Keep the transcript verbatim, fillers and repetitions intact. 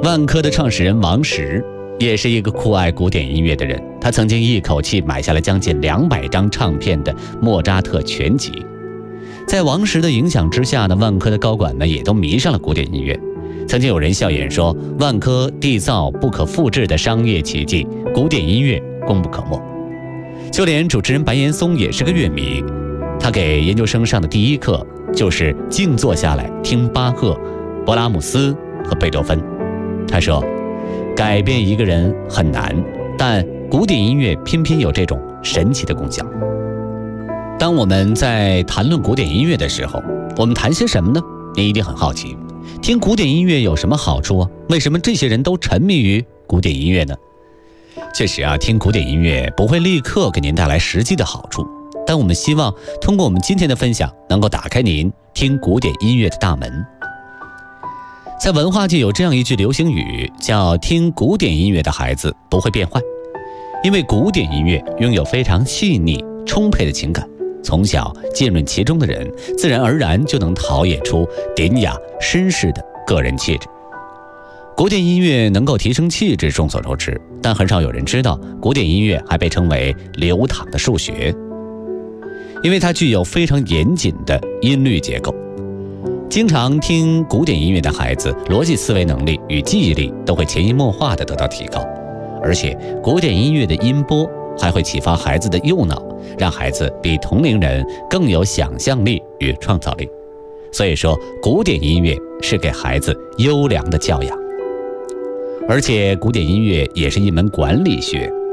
万科的创始人王石也是一个酷爱古典音乐的人，他曾经一口气买下了将近两百张唱片的莫扎特全集。在王石的影响之下呢，万科的高管呢也都迷上了古典音乐。曾经有人笑言说，万科缔造不可复制的商业奇迹，古典音乐功不可没。就连主持人白岩松也是个乐迷，他给研究生上的第一课就是静坐下来听巴赫、勃拉姆斯和贝多芬。他说，改变一个人很难，但古典音乐偏偏有这种神奇的功效。当我们在谈论古典音乐的时候，我们谈些什么呢？你一定很好奇，听古典音乐有什么好处啊？为什么这些人都沉迷于古典音乐呢？确实啊，听古典音乐不会立刻给您带来实际的好处，但我们希望通过我们今天的分享，能够打开您听古典音乐的大门。在文化界有这样一句流行语，叫听古典音乐的孩子不会变坏，因为古典音乐拥有非常细腻充沛的情感，从小浸润其中的人自然而然就能陶冶出典雅绅士的个人气质。古典音乐能够提升气质众所周知，但很少有人知道古典音乐还被称为流淌的数学，因为它具有非常严谨的音律结构。经常听古典音乐的孩子，逻辑思维能力与记忆力都会潜移默化地得到提高，而且古典音乐的音波还会启发孩子的右脑，让孩子比同龄人更有想象力与创造力。所以说，古典音乐是给孩子优良的教养。而且古典音乐也是一门管理学，